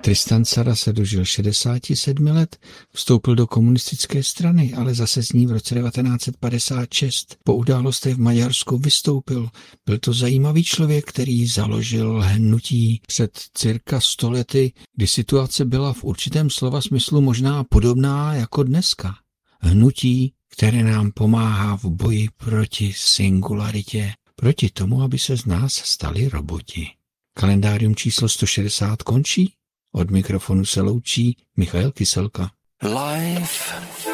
Tristan Tzara se dožil 67 let, vstoupil do komunistické strany, ale zase z ní v roce 1956 po událostech v Maďarsku vystoupil. Byl to zajímavý člověk, který založil hnutí před cirka 100 lety, kdy situace byla v určitém slova smyslu možná podobná jako dneska. Hnutí, které nám pomáhá v boji proti singularitě, proti tomu, aby se z nás stali roboti. Kalendárium číslo 160 končí. Od mikrofonu se loučí Michael Kyselka. Life